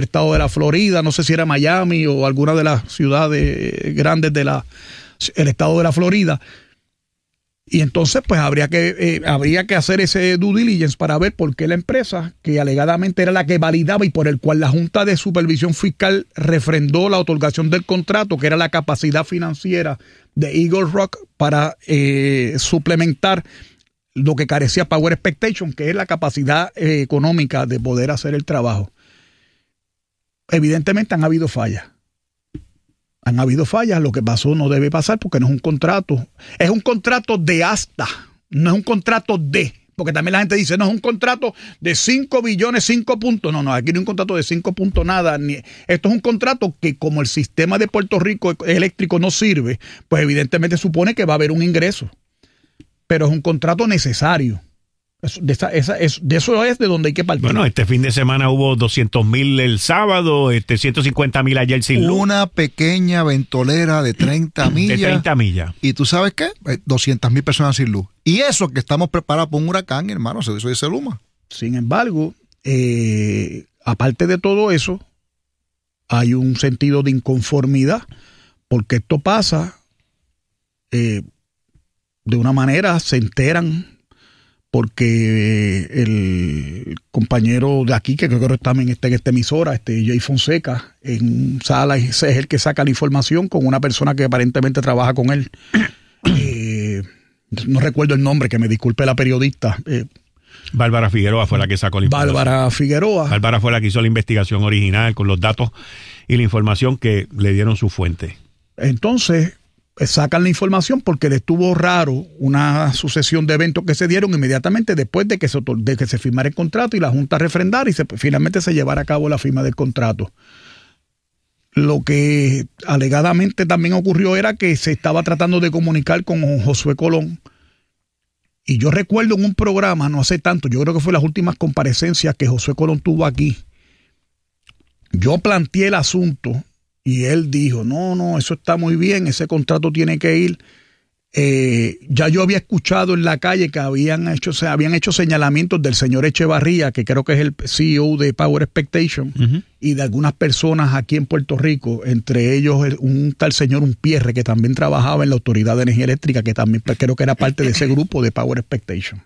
estado de la Florida, no sé si era Miami o alguna de las ciudades grandes el estado de la Florida. Y entonces pues habría que hacer ese due diligence para ver por qué la empresa, que alegadamente era la que validaba y por el cual la Junta de Supervisión Fiscal refrendó la otorgación del contrato, que era la capacidad financiera de Eagle Rock para suplementar lo que carecía Power Expectation, que es la capacidad económica de poder hacer el trabajo. Evidentemente han habido fallas. Lo que pasó no debe pasar porque no es un contrato. Es un contrato de hasta, no es un contrato de, porque también la gente dice, no, es un contrato de 5 billones, 5 puntos. No, aquí no es un contrato de 5 puntos nada. Esto es un contrato que como el sistema de Puerto Rico eléctrico no sirve, pues evidentemente supone que va a haber un ingreso. Pero es un contrato necesario. De eso es de donde hay que partir. Bueno, este fin de semana hubo 200,000 el sábado, 150,000 ayer sin luz. Una pequeña ventolera de 30 millas. De 30 millas. ¿Y tú sabes qué? 200,000 personas sin luz. Y eso que estamos preparados para un huracán, hermano, eso dice Luma. Sin embargo, aparte de todo eso, hay un sentido de inconformidad, porque esto pasa de una manera, se enteran, porque el compañero de aquí, que creo que también está en esta emisora, Jay Fonseca, en sala, ese es el que saca la información con una persona que aparentemente trabaja con él. No recuerdo el nombre, que me disculpe la periodista. Bárbara Figueroa fue la que sacó la información. Bárbara fue la que hizo la investigación original con los datos y la información que le dieron su fuente. Entonces sacan la información porque le estuvo raro una sucesión de eventos que se dieron inmediatamente después de que se firmara el contrato y la Junta refrendara y finalmente se llevara a cabo la firma del contrato. Lo que alegadamente también ocurrió era que se estaba tratando de comunicar con Josué Colón. Y yo recuerdo en un programa, no hace tanto, yo creo que fue las últimas comparecencias que Josué Colón tuvo aquí, yo planteé el asunto. Y él dijo, no, eso está muy bien, ese contrato tiene que ir. Ya yo había escuchado en la calle que habían hecho señalamientos del señor Echevarría, que creo que es el CEO de Power Expectation, y de algunas personas aquí en Puerto Rico, entre ellos un tal señor Unpierre, que también trabajaba en la Autoridad de Energía Eléctrica, que también creo que era parte de ese grupo de Power Expectation.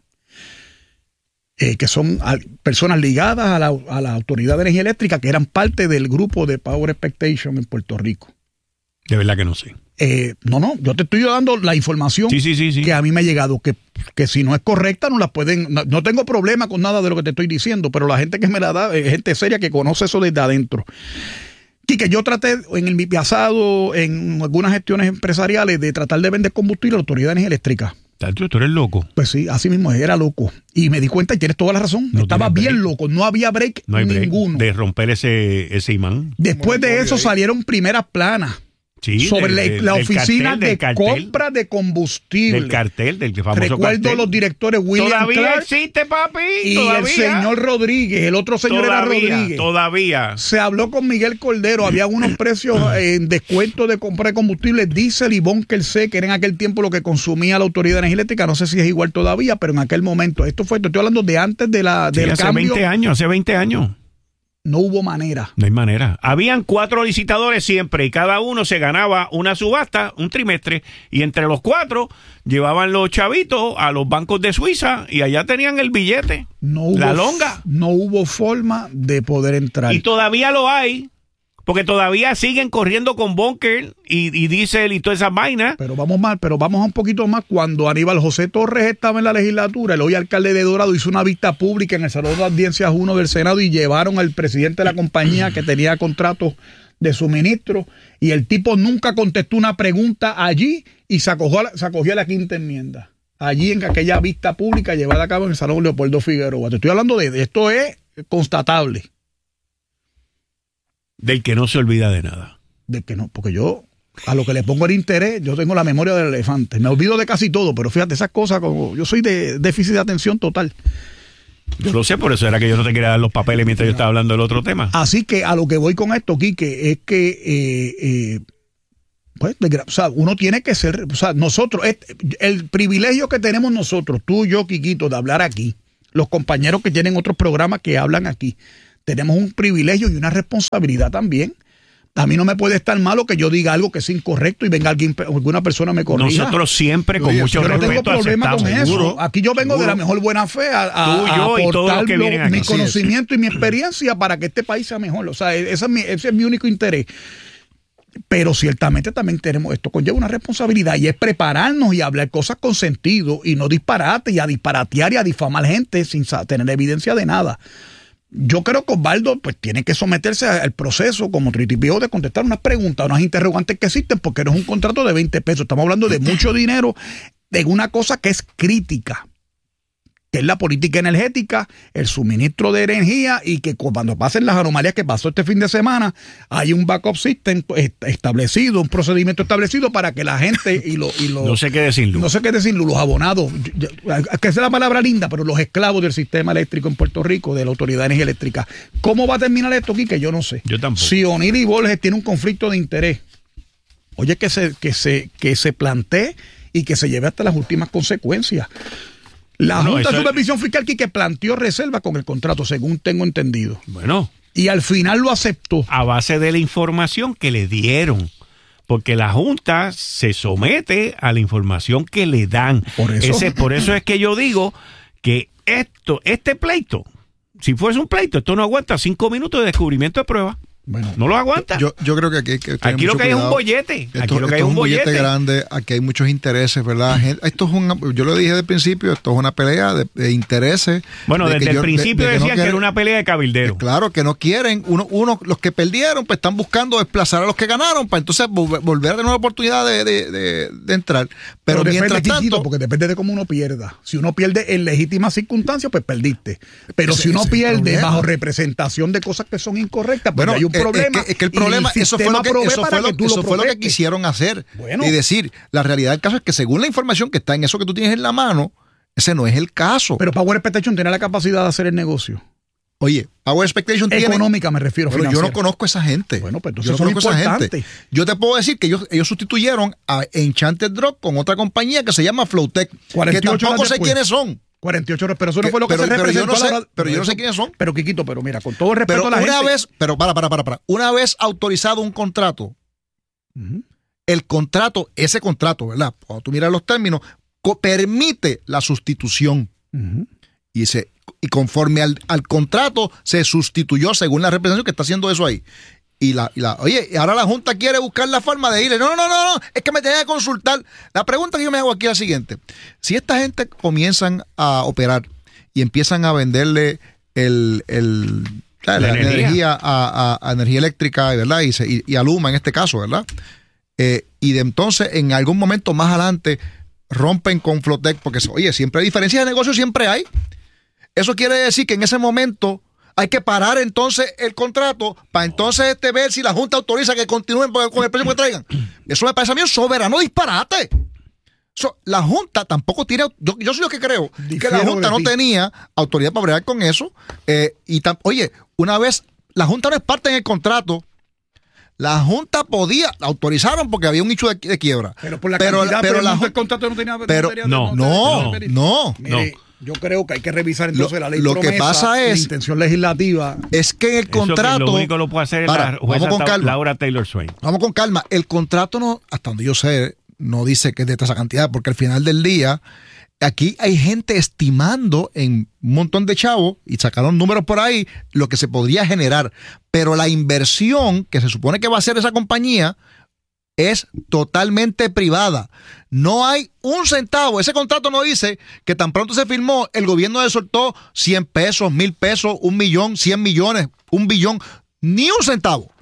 Que son personas ligadas a la Autoridad de Energía Eléctrica, que eran parte del grupo de Power Expectation en Puerto Rico. De verdad que no sé. No, yo te estoy dando la información sí. que a mí me ha llegado, que si no es correcta no la pueden, no tengo problema con nada de lo que te estoy diciendo, pero la gente que me la da es gente seria que conoce eso desde adentro. Y que yo traté en mi pasado, en algunas gestiones empresariales, de tratar de vender combustible a la Autoridad de Energía Eléctrica. ¿Tú eres loco? Pues sí, así mismo era loco. Y me di cuenta y tienes toda la razón. Estaba bien loco. No había break ninguno. De romper ese imán. Después de eso salieron primeras planas. Sí, sobre la oficina de compra de combustible. Del cartel, del famoso Recuerdo cartel. Los directores William Todavía Clark existe, papi. y todavía. El señor Rodríguez. El otro señor era Rodríguez. Todavía. Se habló con Miguel Cordero. Había unos precios en descuento de compra de combustible, diésel y bunker C, que era en aquel tiempo lo que consumía la Autoridad de Energía Eléctrica. No sé si es igual todavía, pero en aquel momento. Te estoy hablando de antes del hace cambio. Hace 20 años. No hubo manera. No hay manera. Habían 4 licitadores siempre y cada uno se ganaba una subasta, un trimestre, y entre los 4 llevaban los chavitos a los bancos de Suiza y allá tenían el billete, la longa. No hubo forma de poder entrar. Y todavía lo hay, porque todavía siguen corriendo con bunker y diésel y todas esas vainas. Pero vamos un poquito más. Cuando Aníbal José Torres estaba en la legislatura, el hoy alcalde de Dorado hizo una vista pública en el Salón de Audiencias 1 del Senado y llevaron al presidente de la compañía que tenía contratos de suministro y el tipo nunca contestó una pregunta allí y se acogió a la quinta enmienda. Allí en aquella vista pública llevada a cabo en el Salón Leopoldo Figueroa. Te estoy hablando de esto, es constatable. Del que no se olvida de nada. Del que no, porque yo a lo que le pongo el interés, yo tengo la memoria del elefante. Me olvido de casi todo, pero fíjate, esas cosas, como yo soy de déficit de atención total. Yo lo sé, por eso era que yo no te quería dar los papeles mientras yo estaba hablando del otro tema. Así que a lo que voy con esto, Quique, es que pues, o sea, uno tiene que ser, o sea, nosotros, el privilegio que tenemos nosotros, tú, yo, Quiquito, de hablar aquí, los compañeros que tienen otros programas que hablan aquí, tenemos un privilegio y una responsabilidad también. A mí no me puede estar malo que yo diga algo que es incorrecto y venga alguna persona me corrija. Nosotros siempre con mucho yo no tengo respeto problema con eso. Seguro, aquí yo vengo de la mejor buena fe a aportar mi conocimiento y mi experiencia para que este país sea mejor. O sea, ese es mi único interés. Pero ciertamente también tenemos, esto conlleva una responsabilidad y es prepararnos y hablar cosas con sentido y no disparate y a disparatear y a difamar gente sin tener evidencia de nada. Yo creo que Osvaldo pues tiene que someterse al proceso como Tritipio de contestar unas preguntas, unas interrogantes que existen, porque no es un contrato de 20 pesos. Estamos hablando de mucho dinero en una cosa que es crítica, que es la política energética, el suministro de energía, y que cuando pasen las anomalías que pasó este fin de semana, hay un backup system establecido, un procedimiento establecido para que la gente no sé qué decirlo. No sé qué decirlo, los abonados, que es la palabra linda, pero los esclavos del sistema eléctrico en Puerto Rico, de la Autoridad de Energía Eléctrica. ¿Cómo va a terminar esto aquí? Que yo no sé. Yo tampoco. Si O'Neill y Borges tienen un conflicto de interés, oye, que se plantee y que se lleve hasta las últimas consecuencias. La Junta de Supervisión Fiscal que planteó reserva con el contrato, según tengo entendido. Bueno. Y al final lo aceptó. A base de la información que le dieron. Porque la Junta se somete a la información que le dan. Por eso es que yo digo que este pleito, si fuese un pleito, esto no aguanta 5 minutos de descubrimiento de prueba. Bueno, no lo aguanta. Yo creo que aquí lo que hay es un bollete. Aquí lo que hay es un bollete grande. Aquí hay muchos intereses, ¿verdad? Esto es yo lo dije desde el principio, esto es una pelea de intereses. Bueno, desde el principio decían que era una pelea de cabilderos. Claro, que no quieren. Los que perdieron, pues están buscando desplazar a los que ganaron para entonces volver a tener una oportunidad de entrar. Pero mientras tanto, porque depende de cómo uno pierda. Si uno pierde en legítimas circunstancias, pues perdiste. Pero si uno pierde bajo representación de cosas que son incorrectas, pues hay un problema. Es que el problema, eso fue lo que quisieron hacer. Bueno. Y decir, la realidad del caso es que según la información que está en eso que tú tienes en la mano, ese no es el caso. Pero Power Expectation tiene la capacidad de hacer el negocio. Oye, Power Expectation tiene... Económica me refiero. Pero yo no conozco a esa gente. Bueno, pues entonces yo no conozco a esa gente. Yo te puedo decir que ellos sustituyeron a Enchanted Drop con otra compañía que se llama Flowtech, que tampoco sé quiénes son. 48 horas, pero eso no fue lo que se representó. Pero yo no sé quiénes son. Pero Quiquito, pero mira, con todo el respeto a la gente. Pero una vez autorizado un contrato, ese contrato, ¿verdad? Cuando tú miras los términos, permite la sustitución. Y conforme al contrato se sustituyó según la representación que está haciendo eso ahí. Oye, y ahora la Junta quiere buscar la forma de irle. No, es que me tenía que consultar. La pregunta que yo me hago aquí es la siguiente. Si esta gente comienzan a operar y empiezan a venderle la energía a energía eléctrica, ¿verdad? Y a Luma en este caso, ¿verdad? Y de entonces en algún momento más adelante rompen con Flotec, porque oye, siempre hay diferencias de negocio, siempre hay. Eso quiere decir que en ese momento hay que parar entonces el contrato para entonces ver si la Junta autoriza que continúen con el precio que traigan. Eso me parece a mí un soberano disparate. La Junta tampoco tiene... Yo soy lo que creo que la Junta no tenía autoridad para bregar con eso. Oye, una vez la Junta no es parte en el contrato, la Junta podía, la autorizaron porque había un hecho de quiebra. Pero por la cantidad, pero el contrato no tenía... No. Mire, yo creo que hay que revisar entonces la ley promesa. Lo que pasa es... La intención legislativa... Es que el contrato... Lo único que lo puede hacer es la jueza Laura Taylor Swain. Vamos con calma. El contrato no, hasta donde yo sé, no dice que es de esa cantidad, porque al final del día, aquí hay gente estimando en un montón de chavos, y sacaron números por ahí, lo que se podría generar. Pero la inversión que se supone que va a hacer esa compañía es totalmente privada. No hay un centavo. Ese contrato no dice que tan pronto se firmó, el gobierno le soltó 100 pesos, 1,000 pesos, 1 millón, 100 millones, 1 billón. Ni un centavo.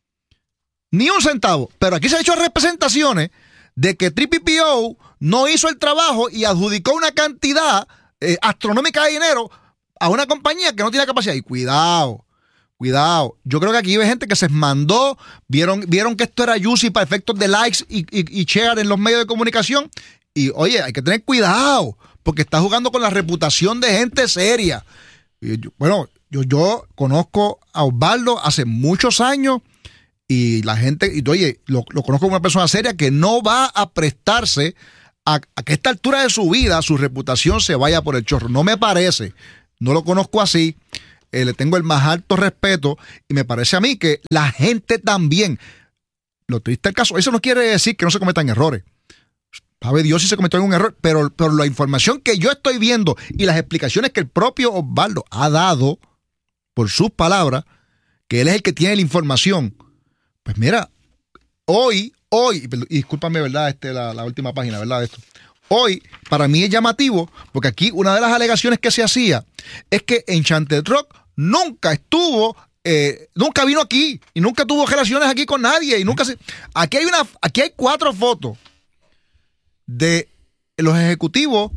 Ni un centavo. Pero aquí se han hecho representaciones de que TPPO no hizo el trabajo y adjudicó una cantidad astronómica de dinero a una compañía que no tiene capacidad. Y cuidado. Yo creo que aquí hay gente que se mandó, vieron que esto era juicy para efectos de likes y share en los medios de comunicación. Y oye, hay que tener cuidado, porque está jugando con la reputación de gente seria. Yo conozco a Osvaldo hace muchos años y la gente, lo conozco como una persona seria que no va a prestarse a que a esta altura de su vida su reputación se vaya por el chorro. No me parece, no lo conozco así. le tengo el más alto respeto y me parece a mí que la gente también, lo triste del caso, eso no quiere decir que no se cometan errores. Sabe Dios si se cometió algún error, pero la información que yo estoy viendo y las explicaciones que el propio Osvaldo ha dado por sus palabras, que él es el que tiene la información, pues mira, hoy, y discúlpame, ¿verdad? La última página, ¿verdad? Esto. Hoy, para mí es llamativo, porque aquí una de las alegaciones que se hacía es que Enchanted Rock nunca vino aquí y nunca tuvo relaciones aquí con nadie y nunca se... Aquí hay 4 fotos de los ejecutivos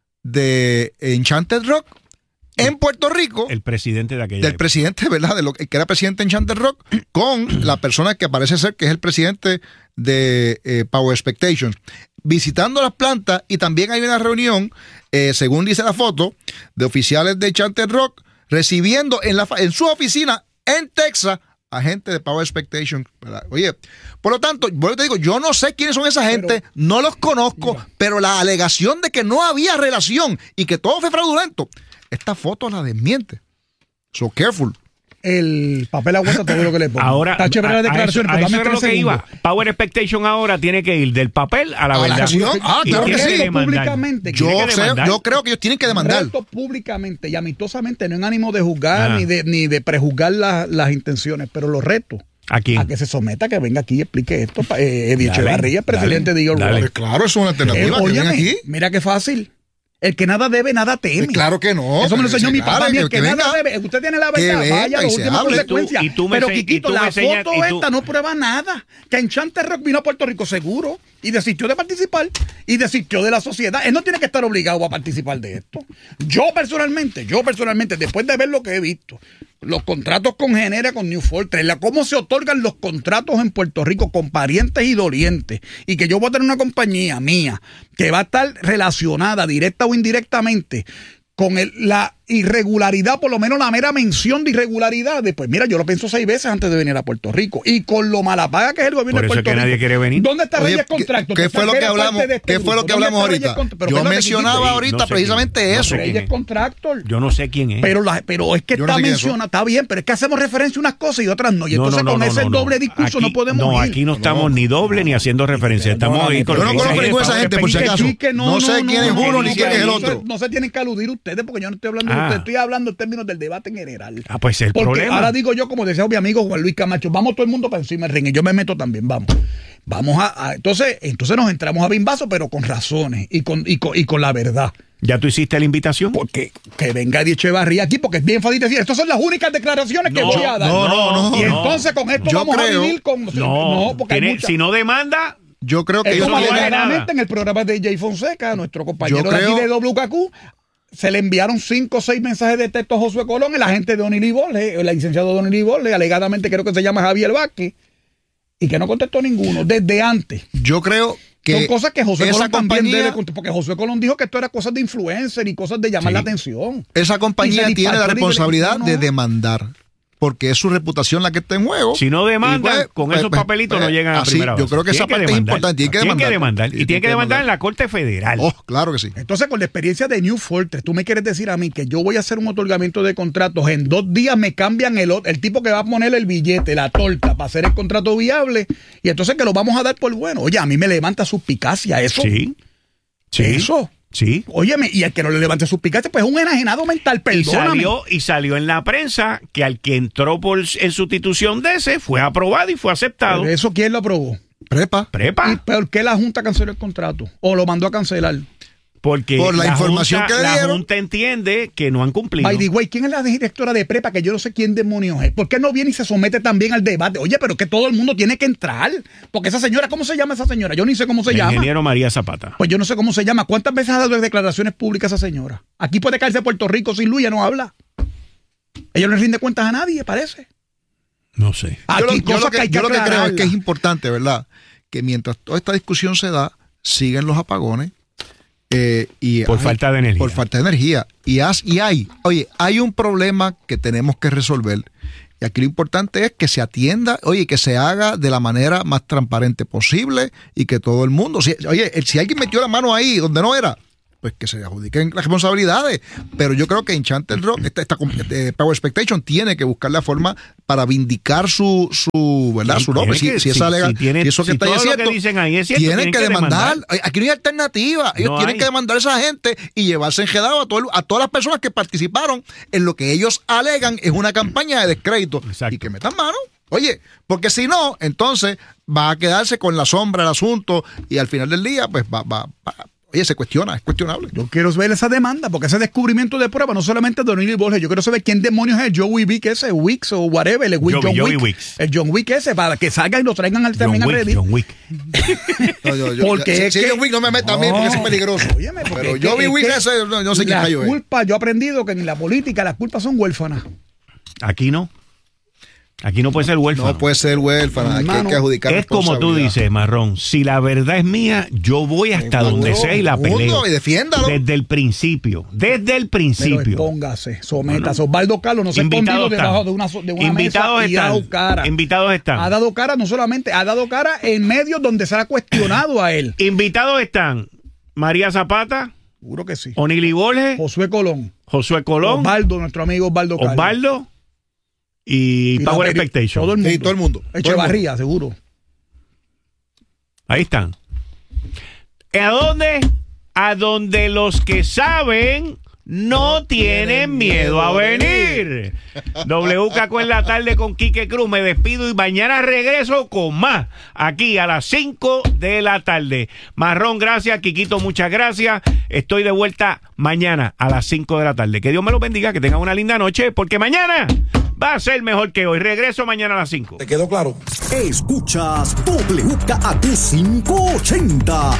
de Enchanted Rock en Puerto Rico. El presidente de aquella del época. presidente, ¿verdad? Que era presidente de Enchanted Rock, con la persona que parece ser que es el presidente de Power Expectations, visitando las plantas, y también hay una reunión, según dice la foto, de oficiales de Enchanted Rock recibiendo en su oficina en Texas a gente de Power Expectations, ¿verdad? Oye, por lo tanto, bueno, te digo, yo no sé quiénes son esa gente, no los conozco, pero la alegación de que no había relación y que todo fue fraudulento, esta foto la desmiente. So careful. El papel aguanta todo lo que le pongo. Ahora, está chévere la declaración, pero eso dame era 3 lo que segundos. iba. Power Expectation ahora tiene que ir del papel a la A la verdad. acción. Y Claro que tiene sí. demandar. Públicamente. Yo creo que ellos tienen que demandar. Reto públicamente y amistosamente, no en ánimo de juzgar ni de prejuzgar las intenciones, pero los reto ¿A quién? a que se someta, que venga aquí y explique esto. Eddie Echevarría, presidente de Eagle dale. Rock. Claro, es una alternativa. que Óyeme, venga aquí. mira qué fácil. El que nada debe, nada teme. Claro que no. Eso me lo enseñó mi papá. Claro, El que nada venga, debe. Usted tiene la que verdad. venga Vaya, y las se últimas hable. consecuencias. Y tú me Pero, ense- Quiquito, y tú me la enseñas- foto y tú- esta no prueba nada. Que Enchanted Rock vino a Puerto Rico seguro y desistió de participar y desistió de la sociedad. Él no tiene que estar obligado a participar de esto. Yo personalmente, después de ver lo que he visto, los contratos con Genera, con New Fortress, cómo se otorgan los contratos en Puerto Rico con parientes y dolientes, y que yo voy a tener una compañía mía que va a estar relacionada directa o indirectamente con la irregularidad, por lo menos la mera mención de irregularidades, pues mira, yo lo pienso 6 veces antes de venir a Puerto Rico. Y con lo malapaga que es el gobierno Por de eso Puerto es que Rico. nadie quiere venir. ¿Dónde está Oye, Reyes Contractor? ¿qué fue lo que hablamos? ¿Qué fue lo que hablamos ahorita? Yo mencionaba ahorita No sé precisamente quién es. No eso. sé quién Reyes es. Contractor. Yo no sé quién es. Pero es que Yo no está sé quién es eso. mencionado, está bien, pero es que hacemos referencia a unas cosas y otras no. Y entonces con ese doble discurso Aquí- no podemos No, ir. aquí no estamos ni doble ni haciendo referencia. Estamos ahí con Yo lo no que conozco dice ninguna de esa Power gente, por si Expectation. acaso. Que No sé quién es uno ni quién es el no otro. se- No se tienen que aludir ustedes porque yo no estoy hablando de Ah. ustedes, estoy hablando en términos del debate en general. Ah, pues el Porque problema. ahora digo yo, como decía mi amigo Juan Luis Camacho, vamos todo el mundo para encima del ring y yo me meto también, vamos. Entonces nos entramos a bimbazo, pero con razones y con la verdad. ¿Ya tú hiciste la invitación? Porque que venga Eddie Echevarría aquí, porque es bien fácil decir, estas son las únicas declaraciones que No, voy a dar. no, Y no. entonces con esto Yo vamos creo- a vivir con... No, porque hay muchas. si no demanda, Yo creo que Es ellos como no vale alegadamente nada. en el programa de Jay Fonseca, nuestro compañero Yo de aquí creo- de WKQ, se le enviaron 5 o 6 mensajes de texto a Josué Colón, el agente de O'Neill y Borges, el licenciado O'Neill y Borges, alegadamente creo que se llama Javier Vázquez, y que no contestó ninguno, desde antes. Yo creo que Son cosas que José esa Colón también compañía, debe contestar, porque José Colón dijo que esto era cosas de influencer y cosas de llamar Sí. la atención. esa compañía Y se tiene la disparó y responsabilidad no. de demandar, porque es su reputación la que está en juego. si no demandan, Y pues, con pues, esos pues, papelitos pues, no llegan a así, primera yo base. creo que esa Tienen parte es demandar. importante. Tienen que demandar. Y tienen que demandar en la Corte Federal. Oh, claro que sí. Entonces, con la experiencia de New Fortress, tú me quieres decir a mí que yo voy a hacer un otorgamiento de contratos, en 2 días me cambian el tipo que va a poner el billete, la torta, para hacer el contrato viable, y entonces que lo vamos a dar por bueno. Oye, a mí me levanta suspicacia eso. Sí. Sí. Eso. Sí. Óyeme, y el que no le levante suspicacia, pues es un enajenado mental, perdóname. Y salió en la prensa que al que entró en sustitución de ese fue aprobado y fue aceptado. Pero eso, ¿quién lo aprobó? Prepa. ¿Y Prepa. por qué la Junta canceló el contrato? ¿O lo mandó a cancelar? Porque Por la información que le la dieron. Junta entiende que no han cumplido. By the way, ¿quién es la directora de prepa? Que yo no sé quién demonios es. ¿Por qué no viene y se somete también al debate? Oye, pero que todo el mundo tiene que entrar. Porque esa señora, ¿cómo se llama esa señora? Yo ni sé cómo se El llama. ingeniero María Zapata. Pues yo no sé cómo se llama. ¿Cuántas veces ha dado declaraciones públicas esa señora? Aquí puede caerse a Puerto Rico sin luz, ella no habla. Ella no le rinde cuentas a nadie, parece. No sé. Aquí Yo lo que creo es que aclararlas. es importante, ¿verdad? Que mientras toda esta discusión se da, siguen los apagones. Por falta de energía. Por falta de energía. Hay un problema que tenemos que resolver. Y aquí lo importante es que se atienda, que se haga de la manera más transparente posible y que todo el mundo, si alguien metió la mano ahí donde no era, pues que se adjudiquen las responsabilidades. Pero yo creo que Enchanted Rock, Power Expectation tiene que buscar la forma para vindicar su ¿verdad? Su nombre. Si esa legal, si eso que está ahí es cierto, tienen que demandar. Aquí no hay alternativa. Ellos tienen que demandar a esa gente y llevarse enredado a todas las personas que participaron en lo que ellos alegan es una campaña de descrédito. Exacto. Y que metan mano. Oye, porque si no, entonces va a quedarse con la sombra el asunto y al final del día, pues oye, es cuestionable. Yo quiero ver esa demanda, porque ese descubrimiento de prueba no solamente de O'Neill y Borges, yo quiero saber quién demonios es el Joey Wick ese, Wicks o whatever, Joey Wicks. El John Wick ese, para que salga y lo traigan también a Reddit. John Wick. Porque si John Wick no me meta a mí, porque es peligroso. Óyeme, pero Joey Wick ese, no sé quién cayó. Yo he aprendido que en la política las culpas son huérfanas. Aquí no. Aquí no puede ser huérfano. No puede ser huérfano, hay que adjudicar. Es como tú dices, Marrón, si la verdad es mía, yo voy hasta donde sea y la peleo. Y defiéndalo. Desde el principio. Pero expóngase, sométase. Osvaldo Carlos no se ha escondido debajo de una mesa y ha dado cara. Invitados están. Ha dado cara, no solamente, ha dado cara en medios donde se ha cuestionado a él. Invitados están María Zapata. Seguro que sí. O'Neill y Borges. Josué Colón. Osvaldo, nuestro amigo Osvaldo Carlos. Osvaldo. Y Power Expectation. Todo el mundo. Sí, todo el mundo. Echevarría, seguro. Ahí están. ¿A dónde? A donde los que saben no tienen miedo a venir. WKQ en la tarde con Quique Cruz. Me despido y mañana regreso con más. Aquí a las 5 de la tarde. Marrón, gracias. Quiquito, muchas gracias. Estoy de vuelta mañana a las 5 de la tarde. Que Dios me lo bendiga, que tengan una linda noche, porque mañana va a ser mejor que hoy. Regreso mañana a las 5. ¿Te quedó claro? Escuchas WKAQ 580,